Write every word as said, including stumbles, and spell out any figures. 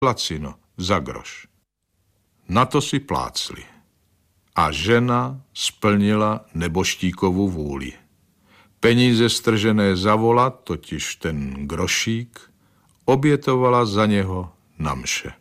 lacino, za groš. Na to si plácli. A žena splnila neboštíkovu vůli. Peníze stržené za vola, totiž ten grošík, obětovala za něho na mše.